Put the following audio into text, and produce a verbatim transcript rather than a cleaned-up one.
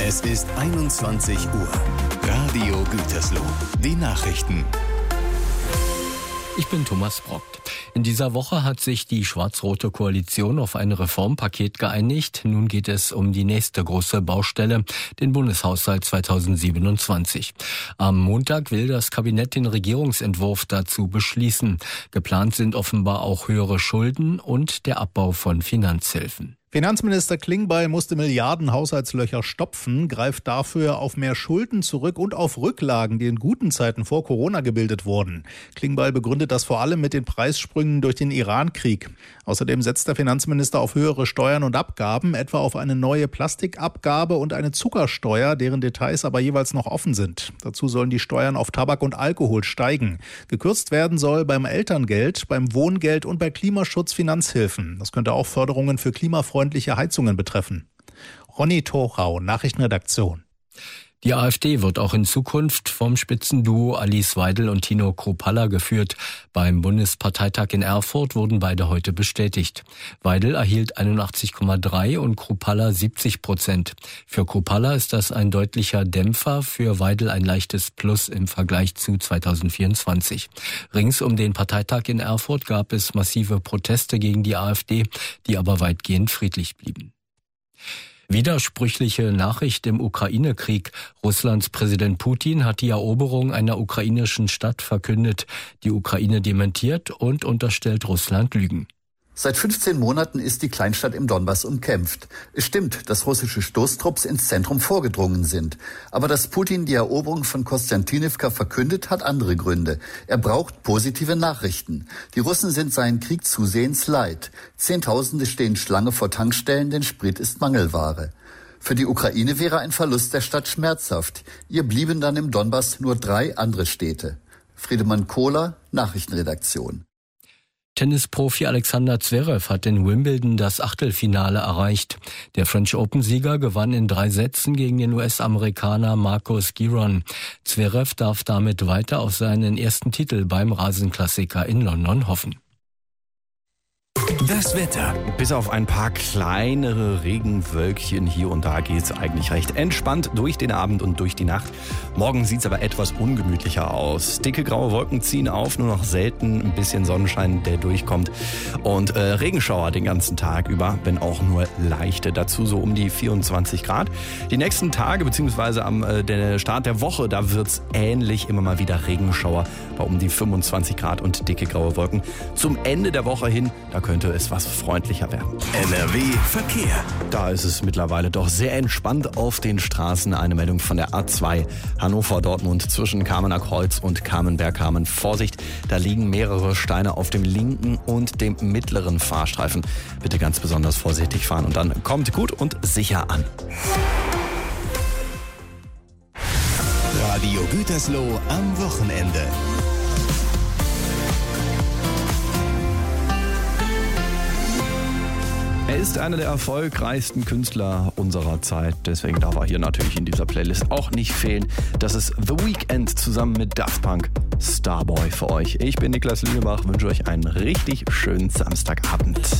Es ist einundzwanzig Uhr. Radio Gütersloh. Die Nachrichten. Ich bin Thomas Brockt. In dieser Woche hat sich die schwarz-rote Koalition auf ein Reformpaket geeinigt. Nun geht es um die nächste große Baustelle, den Bundeshaushalt zweitausendsiebenundzwanzig. Am Montag will das Kabinett den Regierungsentwurf dazu beschließen. Geplant sind offenbar auch höhere Schulden und der Abbau von Finanzhilfen. Finanzminister Klingbeil musste Milliarden Haushaltslöcher stopfen, greift dafür auf mehr Schulden zurück und auf Rücklagen, die in guten Zeiten vor Corona gebildet wurden. Klingbeil begründet das vor allem mit den Preissprüngen durch den Iran-Krieg. Außerdem setzt der Finanzminister auf höhere Steuern und Abgaben, etwa auf eine neue Plastikabgabe und eine Zuckersteuer, deren Details aber jeweils noch offen sind. Dazu sollen die Steuern auf Tabak und Alkohol steigen. Gekürzt werden soll beim Elterngeld, beim Wohngeld und bei Klimaschutz Finanzhilfen. Das könnte auch Förderungen für klimafreundliche Heizungen betreffen. Ronny Thorau, Nachrichtenredaktion. Die AfD wird auch in Zukunft vom Spitzenduo Alice Weidel und Tino Kruppalla geführt. Beim Bundesparteitag in Erfurt wurden beide heute bestätigt. Weidel erhielt einundachtzig Komma drei und Kruppalla siebzig Prozent. Für Kruppalla ist das ein deutlicher Dämpfer, für Weidel ein leichtes Plus im Vergleich zu zweitausendvierundzwanzig. Rings um den Parteitag in Erfurt gab es massive Proteste gegen die AfD, die aber weitgehend friedlich blieben. Widersprüchliche Nachricht im Ukraine-Krieg. Russlands Präsident Putin hat die Eroberung einer ukrainischen Stadt verkündet. Die Ukraine dementiert und unterstellt Russland Lügen. Seit fünfzehn Monaten ist die Kleinstadt im Donbass umkämpft. Es stimmt, dass russische Stoßtrupps ins Zentrum vorgedrungen sind. Aber dass Putin die Eroberung von Konstantinivka verkündet, hat andere Gründe. Er braucht positive Nachrichten. Die Russen sind seinen Krieg zusehends leid. Zehntausende stehen Schlange vor Tankstellen, denn Sprit ist Mangelware. Für die Ukraine wäre ein Verlust der Stadt schmerzhaft. Ihr blieben dann im Donbass nur drei andere Städte. Friedemann Kohler, Nachrichtenredaktion. Tennisprofi Alexander Zverev hat in Wimbledon das Achtelfinale erreicht. Der French Open-Sieger gewann in drei Sätzen gegen den U S-Amerikaner Marcos Giron. Zverev darf damit weiter auf seinen ersten Titel beim Rasenklassiker in London hoffen. Das Wetter. Bis auf ein paar kleinere Regenwölkchen hier und da geht es eigentlich recht entspannt durch den Abend und durch die Nacht. Morgen sieht es aber etwas ungemütlicher aus. Dicke graue Wolken ziehen auf, nur noch selten ein bisschen Sonnenschein, der durchkommt. Und äh, Regenschauer den ganzen Tag über, wenn auch nur leichte. Dazu so um die vierundzwanzig Grad. Die nächsten Tage bzw. am äh, der Start der Woche, da wird es ähnlich immer mal wieder Regenschauer bei um die fünfundzwanzig Grad und dicke graue Wolken. Zum Ende der Woche hin, da könnte es was freundlicher werden. N R W Verkehr. Da ist es mittlerweile doch sehr entspannt auf den Straßen. Eine Meldung von der A zwei Hannover-Dortmund zwischen Kamener Kreuz und Kamenberg-Kamen. Vorsicht, da liegen mehrere Steine auf dem linken und dem mittleren Fahrstreifen. Bitte ganz besonders vorsichtig fahren und dann kommt gut und sicher an. Radio Gütersloh am Wochenende. Er ist einer der erfolgreichsten Künstler unserer Zeit, deswegen darf er hier natürlich in dieser Playlist auch nicht fehlen. Das ist The Weeknd zusammen mit Daft Punk, Starboy für euch. Ich bin Niklas Lübach, wünsche euch einen richtig schönen Samstagabend.